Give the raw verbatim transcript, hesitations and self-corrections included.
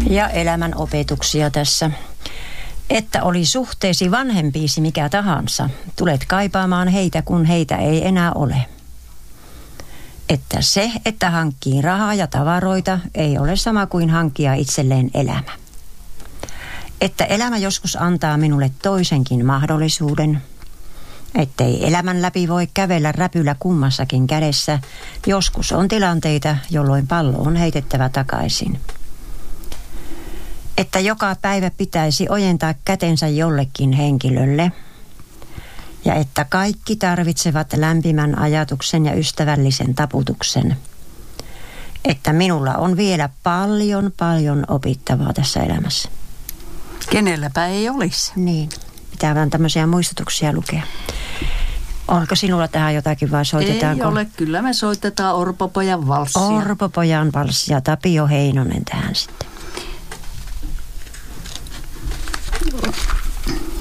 Ja elämän opetuksia tässä. Että oli suhteesi vanhempiisi mikä tahansa, tulet kaipaamaan heitä, kun heitä ei enää ole. Että se, että hankkii rahaa ja tavaroita, ei ole sama kuin hankkia itselleen elämä. Että elämä joskus antaa minulle toisenkin mahdollisuuden. Ettei elämän läpi voi kävellä räpyllä kummassakin kädessä. Joskus on tilanteita, jolloin pallo on heitettävä takaisin. Että joka päivä pitäisi ojentaa kätensä jollekin henkilölle. Ja että kaikki tarvitsevat lämpimän ajatuksen ja ystävällisen taputuksen. Että minulla on vielä paljon, paljon opittavaa tässä elämässä. Kenelläpä ei olisi. Niin, pitää vaan tämmöisiä muistutuksia lukea. Onko sinulla tähän jotakin vai soitetaanko? Ei ole, kyllä me soitetaan Orpopojan valssia. Orpopojan valssia, Tapio Heinonen tähän sitten.